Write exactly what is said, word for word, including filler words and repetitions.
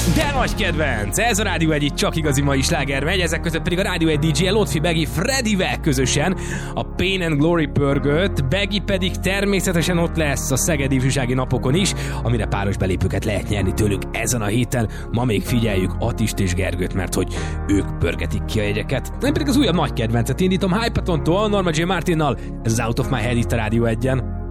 De nagy kedvenc! Ez a Rádió egy csak igazi mai sláger megy, ezek között pedig a Rádió egy dé dzsé Lotfi Begi Fredivel közösen a Pain and Glory pörgött, Begi pedig természetesen ott lesz a Szegedi Ifjúsági Napokon is, amire páros belépőket lehet nyerni tőlük ezen a héten. Ma még figyeljük Attist és Gergőt, mert hogy ők pörgetik ki a jegyeket. Én pedig az újabb nagy kedvencet indítom Hypatontól, Norma J. Martinnal, ez az Out of My Head itt a Rádió egyen.